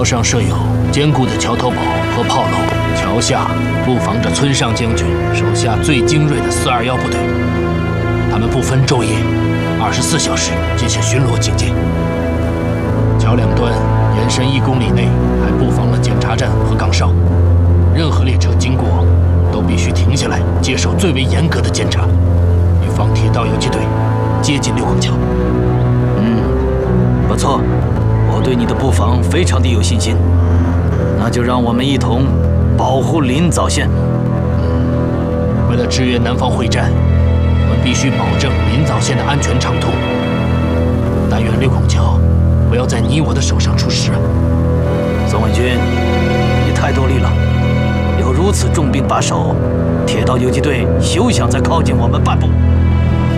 上设有坚固的桥头堡和炮楼，桥下布防着村上将军手下最精锐的421部队，他们不分昼夜，24小时进行巡逻警戒。桥两端延伸1公里内还布防了检查站和岗哨，任何列车经过都必须停下来接受最为严格的检查，以防铁道游击队接近六孔桥。 不错，我对你的布防非常的有信心。那就让我们一同保护临枣县。 为了支援南方会战，我们必须保证临枣县的安全畅通。但愿六孔桥不要在你我的手上出事啊！ 宋伟军，你太多虑了。有如此重兵把守，铁道游击队休想再靠近我们半步。